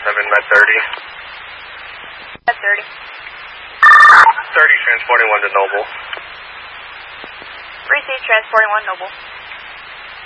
Med 30. Med 30. 30 transporting 1 to Noble. Receive transporting 1 Noble.